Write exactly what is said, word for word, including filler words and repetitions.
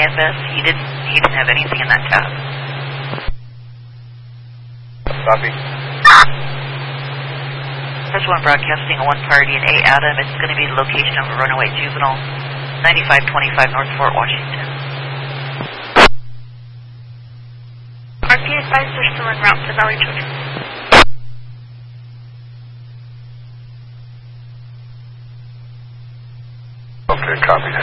F S. He didn't. He didn't have anything in that tab. Copy. First one broadcasting a one party in A Adam. It's going to be the location of a runaway juvenile, ninety-five twenty-five North Fort Washington. R P advised they're still en route to Valley Children. Okay, copy.